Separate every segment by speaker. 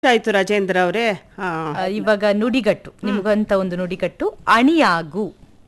Speaker 1: ಆಯ್ತು ರಾಜೇಂದ್ರ ಅವರೇ.
Speaker 2: ಇವಾಗ ನುಡಿಗಟ್ಟು, ನಿಮಗಂತ ಒಂದು ನುಡಿಗಟ್ಟು, ಅಣಿಯಾಗು.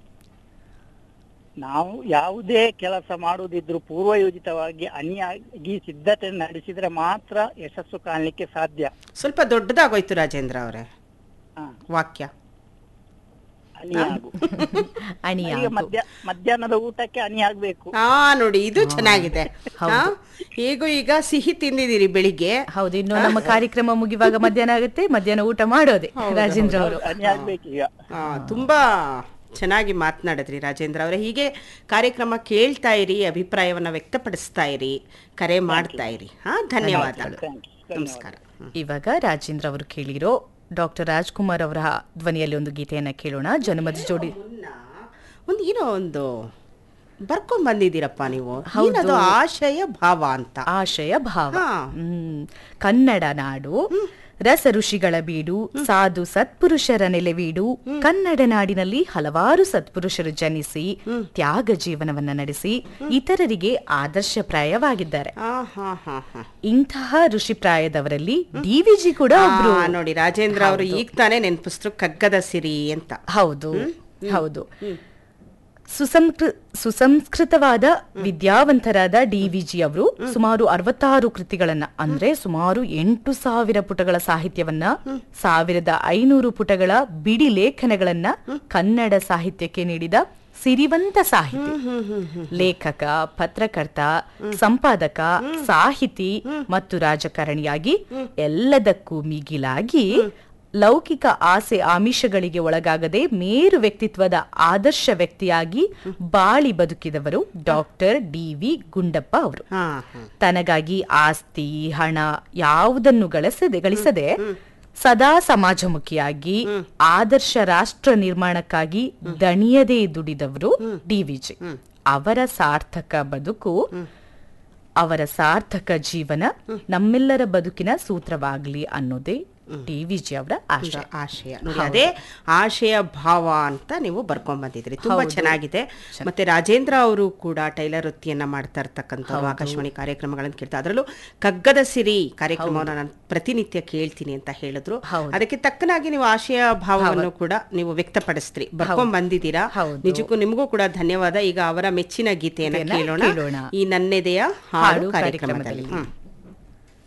Speaker 3: ನಾವು ಯಾವುದೇ ಕೆಲಸ ಮಾಡುವುದಿದ್ರು ಪೂರ್ವಯೋಜಿತವಾಗಿ ಅಣಿಯಾಗಿ ಸಿದ್ಧತೆ ನಡೆಸಿದ್ರೆ ಮಾತ್ರ ಯಶಸ್ಸು ಕಾಣಲಿಕ್ಕೆ ಸಾಧ್ಯ.
Speaker 1: ಸ್ವಲ್ಪ ದೊಡ್ಡದಾಗೋಯ್ತು ರಾಜೇಂದ್ರ ಅವರೇ ವಾಕ್ಯ.
Speaker 3: ಅಣಿಯಾಗು
Speaker 2: ಅಣಿಯಾಗು.
Speaker 3: ಈಗ ಮಧ್ಯಾಹ್ನದ ಊಟಕ್ಕೆ ಅಣಿಯಾಗಬೇಕು.
Speaker 1: ನೋಡಿ ಇದು ಚೆನ್ನಾಗಿದೆ. ಈಗ ಸಿಹಿ ತಿಂದಿದ್ದೀರಿ ಬೆಳಿಗ್ಗೆ.
Speaker 2: ಹೌದು, ಇನ್ನು ನಮ್ಮ ಕಾರ್ಯಕ್ರಮ ಮುಗಿವಾಗ ಮಧ್ಯಾಹ್ನ ಆಗುತ್ತೆ, ಮಧ್ಯಾಹ್ನ ಊಟ ಮಾಡೋದೆ ರಾಜೇಂದ್ರ ಅವರು.
Speaker 3: ಅಣಿಯಾಗಬೇಕು ಈಗ.
Speaker 1: ತುಂಬಾ ಚೆನ್ನಾಗಿ ಮಾತನಾಡಿದ್ರಿ ರಾಜೇಂದ್ರ ಅವರೇ. ಹೀಗೆ ಕಾರ್ಯಕ್ರಮ ಕೇಳ್ತಾ ಇರಿ, ಅಭಿಪ್ರಾಯವನ್ನ ವ್ಯಕ್ತಪಡಿಸ್ತಾ ಇರಿ, ಕರೆ ಮಾಡ್ತಾ ಇರಿ. ಧನ್ಯವಾದಗಳು, ನಮಸ್ಕಾರ.
Speaker 2: ಇವಾಗ ರಾಜೇಂದ್ರ ಅವರು ಕೇಳಿರೋ ಡಾಕ್ಟರ್ ರಾಜ್ಕುಮಾರ್ ಅವರ ಧ್ವನಿಯಲ್ಲಿ ಒಂದು ಗೀತೆಯನ್ನ ಕೇಳೋಣ. ಜನ್ಮದ ಜೋಡಿ
Speaker 1: ಒಂದು ಬರ್ಕೊಂಡ್ ಬಂದಿದ್ದೀರಪ್ಪ ನೀವು. ಅದು ಆಶಯ ಭಾವ ಅಂತ.
Speaker 2: ಆಶಯ ಭಾವ. ಕನ್ನಡ ನಾಡು ರಸ ಋಷಿಗಳ ಬೀಡು, ಸಾಧು ಸತ್ಪುರುಷರ ನೆಲೆವೀಡು. ಕನ್ನಡ ನಾಡಿನಲ್ಲಿ ಹಲವಾರು ಸತ್ಪುರುಷರು ಜನಿಸಿ ತ್ಯಾಗ ಜೀವನವನ್ನ ನಡೆಸಿ ಇತರರಿಗೆ ಆದರ್ಶಪ್ರಾಯವಾಗಿದ್ದಾರೆ. ಇಂತಹ ಋಷಿಪ್ರಾಯದವರಲ್ಲಿ ಡಿವಿಜಿ ಕೂಡ ಒಬ್ರು.
Speaker 1: ನೋಡಿ ರಾಜೇಂದ್ರ ಅವರು ಈಗ ತಾನೇ ನೆನಪಿಸ್ತರು ಕಗ್ಗದ ಸಿರಿ ಅಂತ.
Speaker 2: ಹೌದು ಹೌದು. ಸುಸಂಸ್ಕೃತವಾದ ವಿದ್ಯಾವಂತರಾದ ಡಿವಿಜಿ ಅವರು ಸುಮಾರು 66 ಕೃತಿಗಳನ್ನ, ಅಂದ್ರೆ ಸುಮಾರು 8,000 ಪುಟಗಳ ಸಾಹಿತ್ಯವನ್ನ, 1,500 ಪುಟಗಳ ಬಿಡಿ ಲೇಖನಗಳನ್ನ ಕನ್ನಡ ಸಾಹಿತ್ಯಕ್ಕೆ ನೀಡಿದ ಸಿರಿವಂತ ಸಾಹಿತಿ, ಲೇಖಕ, ಪತ್ರಕರ್ತ, ಸಂಪಾದಕ, ಸಾಹಿತಿ ಮತ್ತು ರಾಜಕಾರಣಿಯಾಗಿ ಎಲ್ಲದಕ್ಕೂ ಮಿಗಿಲಾಗಿ ಲೌಕಿಕ ಆಸೆ ಆಮಿಷಗಳಿಗೆ ಒಳಗಾಗದೆ ಮೇರು ವ್ಯಕ್ತಿತ್ವದ ಆದರ್ಶ ವ್ಯಕ್ತಿಯಾಗಿ ಬಾಳಿ ಬದುಕಿದವರು ಡಾಕ್ಟರ್ ಡಿ.ವಿ. ಗುಂಡಪ್ಪ ಅವರು. ತನಗಾಗಿ ಆಸ್ತಿ ಹಣ ಯಾವುದನ್ನು ಗಳಿಸದೆ ಸದಾ ಸಮಾಜಮುಖಿಯಾಗಿ ಆದರ್ಶ ರಾಷ್ಟ್ರ ನಿರ್ಮಾಣಕ್ಕಾಗಿ ದಣಿಯದೇ ದುಡಿದವರು ಡಿವಿಜಿ. ಅವರ ಸಾರ್ಥಕ ಬದುಕು, ಅವರ ಸಾರ್ಥಕ ಜೀವನ ನಮ್ಮೆಲ್ಲರ ಬದುಕಿನ ಸೂತ್ರವಾಗ್ಲಿ ಅನ್ನೋದೇ ಡಿವಿಜಿ ಅವರ
Speaker 1: ಆಶಯ. ಅದೇ ಆಶಯ ಭಾವ ಅಂತ ನೀವು ಬರ್ಕೊಂಡ್ ಬಂದಿದ್ರಿ. ತುಂಬಾ ಚೆನ್ನಾಗಿದೆ. ಮತ್ತೆ ರಾಜೇಂದ್ರ ಅವರು ಕೂಡ ಟೈಲರ್ ವೃತ್ತಿಯನ್ನ ಮಾಡ್ತಾ ಇರ್ತಕ್ಕಂಥವ್ರು, ಆಕಾಶವಾಣಿ ಕಾರ್ಯಕ್ರಮಗಳನ್ನು ಕೇಳ್ತಾ, ಅದರಲ್ಲೂ ಕಗ್ಗದ ಸಿರಿ ಕಾರ್ಯಕ್ರಮವನ್ನು ನಾನು ಪ್ರತಿನಿತ್ಯ ಕೇಳ್ತೀನಿ ಅಂತ ಹೇಳಿದ್ರು. ಅದಕ್ಕೆ ತಕ್ಕನಾಗಿ ನೀವು ಆಶಯ ಭಾವವನ್ನು ಕೂಡ ನೀವು ವ್ಯಕ್ತಪಡಿಸ್ತ್ರಿ, ಬರ್ಕೊಂಡ್ ಬಂದಿದ್ದೀರಾ. ನಿಜಕ್ಕೂ ನಿಮಗೂ ಕೂಡ ಧನ್ಯವಾದ. ಈಗ ಅವರ ಮೆಚ್ಚಿನ ಗೀತೆಯನ್ನ ಕೇಳೋಣ, ಈ ನನ್ನೆದೆಯ ಹಾಡು ಕಾರ್ಯಕ್ರಮದಲ್ಲಿ.